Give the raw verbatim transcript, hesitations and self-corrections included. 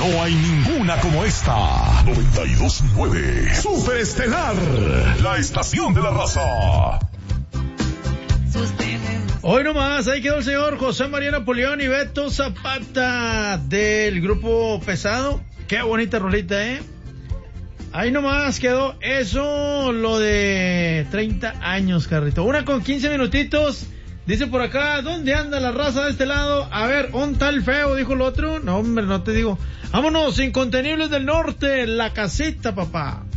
No hay ninguna como esta. noventa y dos punto nueve Super Estelar, la estación de la raza. Hoy nomás, ahí quedó el señor José María Napoleón y Beto Zapata del grupo Pesado. Qué bonita rolita, ¿eh? Ahí nomás quedó eso, lo de treinta años, carrito. Una con quince minutitos. Dice por acá, ¿dónde anda la raza de este lado? A ver, un tal feo, dijo el otro. No, hombre, no te digo. Vámonos, Incontenibles del Norte, la casita, papá.